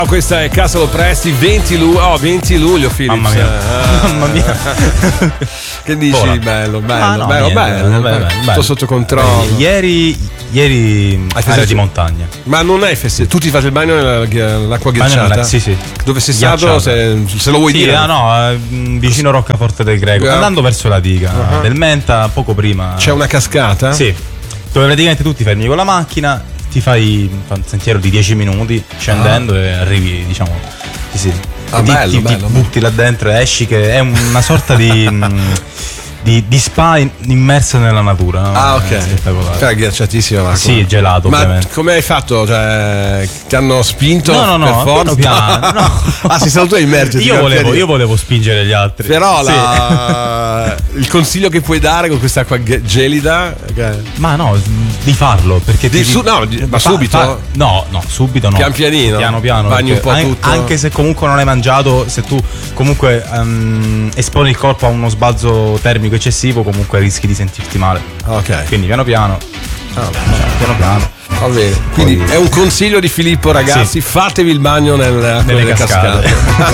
Questa è Castle Presti, 20 luglio, Philips. Mamma mia. Mamma mia. Che dici? Vola. Bello, Bello. tutto sotto controllo. Ieri area di montagna. Ma non è festivo, tu ti fai il bagno nell'acqua ghiacciata? Sì. Dove sei stato? Se lo vuoi dire? Vicino Roccaforte del Greco, andando verso la diga del Menta, poco prima. C'è una cascata? Sì, dove praticamente tu ti fermi con la macchina, ti fai un sentiero di 10 minuti scendendo e arrivi, diciamo, ti butti là dentro e esci, che è una sorta di spa immersa nella natura, no? Ok. Spettacolare. Cioè, ghiacciatissima l'acqua. Sì, gelato. Ma ovviamente. come hai fatto? Cioè, ti hanno spinto? No, per forza? piano. No. Sei stato tu a immergerti? Io volevo spingere gli altri. Però il consiglio che puoi dare con quest'acqua gelida? Ma no, di farlo, perché subito? No, subito no. Piano. Bagni un po' tutto. Anche se comunque non hai mangiato, se tu comunque esponi il corpo a uno sbalzo termico eccessivo, comunque rischi di sentirti male. Ok. Quindi piano piano. Va bene. Quindi è un consiglio di Filippo, ragazzi, fatevi il bagno nelle cascate.